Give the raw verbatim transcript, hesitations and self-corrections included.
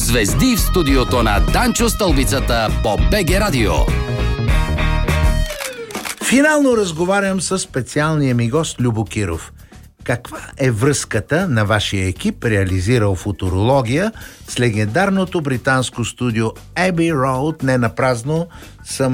Звезди в студиото на Данчо Стълбицата по БГ Радио. Финално разговарям с специалния ми гост Любо Киров. Каква е връзката на вашия екип, реализирал футурология, с легендарното британско студио Abbey Road? Не напразно съм